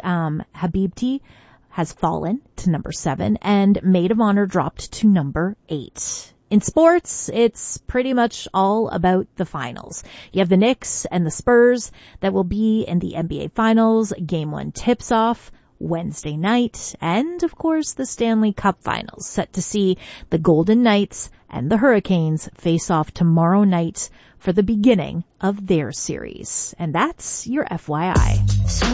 Habibti has fallen to number 7, and Maid of Honor dropped to number 8. In sports, it's pretty much all about the finals. You have the Knicks and the Spurs that will be in the NBA Finals. Game 1 tips off Wednesday night. And, of course, the Stanley Cup Finals, set to see the Golden Knights and the Hurricanes face off tomorrow night for the beginning of their series. And that's your FYI.